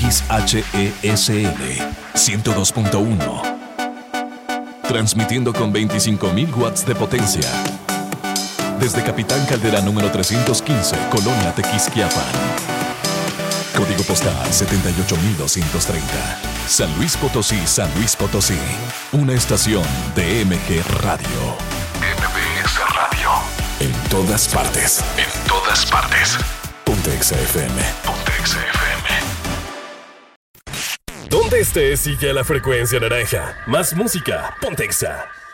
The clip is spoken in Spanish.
XHESL 102.1. Transmitiendo con 25.000 watts de potencia. Desde Capitán Caldera número 315, Colonia Tequisquiapan. Código postal 78230. San Luis Potosí, San Luis Potosí. Una estación de MG Radio. MBS Radio. En todas partes. En todas partes. Pontex FM. Pontex FM. Donde estés, sigue la frecuencia naranja. Más música, Pontexa.